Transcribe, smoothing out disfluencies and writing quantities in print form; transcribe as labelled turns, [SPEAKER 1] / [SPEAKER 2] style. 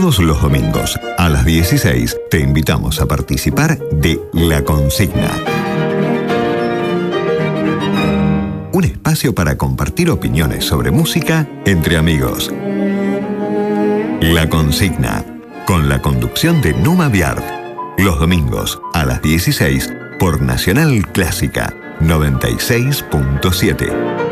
[SPEAKER 1] Todos los domingos a las 16 te invitamos a participar de La Consigna. Un espacio para compartir opiniones sobre música entre amigos. La Consigna, con la conducción de Numa Biard. Los domingos a las 16 por Nacional Clásica 96.7.